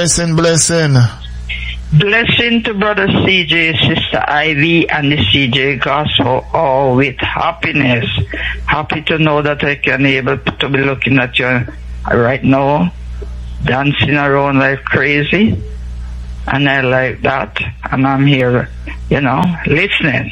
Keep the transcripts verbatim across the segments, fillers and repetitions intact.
blessing, blessing. Blessing to Brother C J, Sister Ivy, and the C J Gospel, all with happiness. Happy to know that I can able to be looking at you right now, dancing around like crazy. And I like that. And I'm here, you know, listening.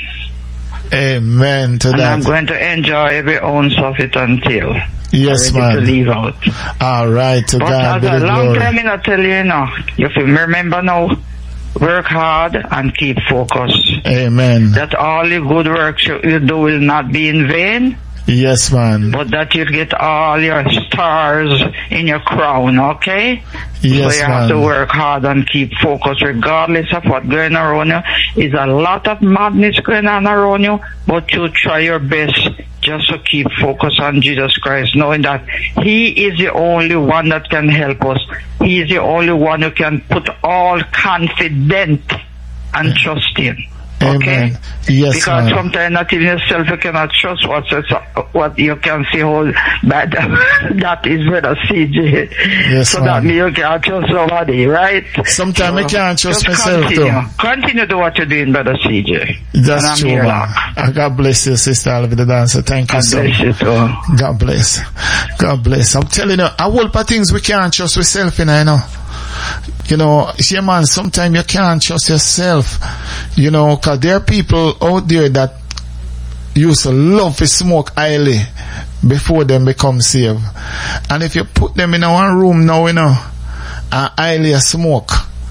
Amen to and that. I'm going to enjoy every ounce of it until yes, I'm ready man. to leave out. All right, to but God be the a long glory. time I tell you, you know, you have to remember now, work hard and keep focused. Amen. That all the good work you do will not be in vain. Yes, man. But that you get all your stars in your crown, okay? Yes, so you man. have to work hard and keep focused regardless of what's going around you. There's a lot of madness going on around you, but you try your best just to keep focused on Jesus Christ, knowing that He is the only one that can help us. He is the only one who can put all confidence and trust in. Okay? Amen. Yes, because man. sometimes not even yourself you cannot trust what what you can see how bad that is Brother C J. Yes, so man. that means you can't trust somebody, right? Sometimes so I can't trust just myself continue. too. Continue to do what you're doing, Brother C J. That's and I'm true, here, man. Lord. God bless you, Sister Alvin the dancer. Thank you God so bless you too. God bless. God bless. I'm telling you, a whole lot of things we can't trust ourselves in, you know. You know, yeah, man, sometimes you can't trust yourself. You know, cause there are people out there that used to love to smoke highly before them become saved. And if you put them in one room now, you know, and highly a smoke,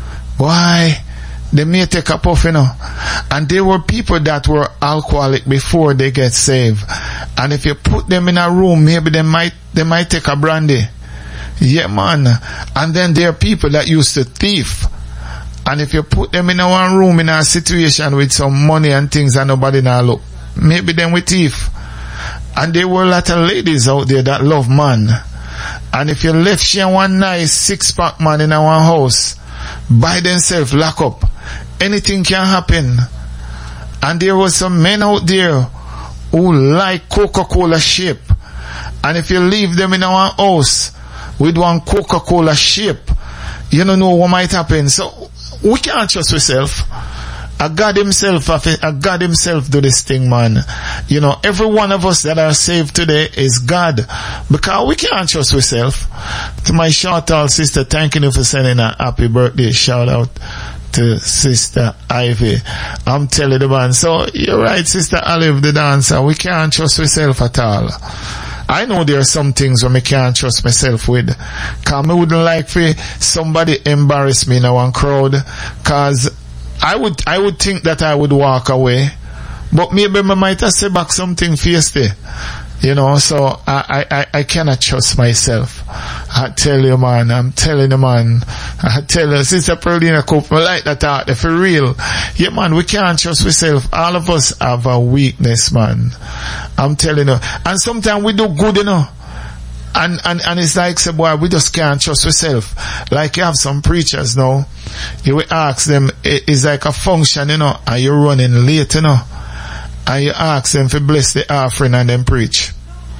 why? They may take a puff, you know. And there were people that were alcoholic before they get saved. And if you put them in a room, maybe they might, they might take a brandy. Yeah, man. And then there are people that used to thief. And if you put them in a one room in a situation with some money and things and nobody now look, maybe them with thief. And there were a lot of ladies out there that love man. And if you left she one nice six pack man in a one house, by themselves, lock up, anything can happen. And there was some men out there who like Coca-Cola shape. And if you leave them in a one house with one Coca-Cola shape, you don't know what might happen. So we can't trust ourselves. A God himself, a God himself do this thing, man. You know, every one of us that are saved today is God. Because we can't trust ourselves. To my shout out sister, thanking you for sending a happy birthday shout out to Sister Ivy. I'm telling the man. So you're right, Sister Olive the dancer. We can't trust ourselves at all. I know there are some things where I can't trust myself with. Cause I wouldn't like for somebody embarrass me in a one crowd. Cause I would, I would think that I would walk away. But maybe I might have said back something feisty. You know, so I, I, I cannot trust myself. I tell you, man, I'm telling you, man. I tell you, Sister Pearlina Cope, I like that out there, for real. Yeah, man, we can't trust ourselves. All of us have a weakness, man. I'm telling you. And sometimes we do good, you know. And, and, and it's like, say, boy, we just can't trust ourselves. Like you have some preachers now. You will ask them, it's like a function, you know, and you're running late, you know. And you ask them to bless the offering and then preach.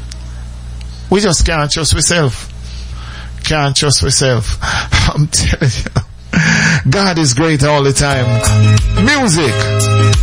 We just can't trust ourselves. Can't trust ourselves. I'm telling you. God is great all the time. Music.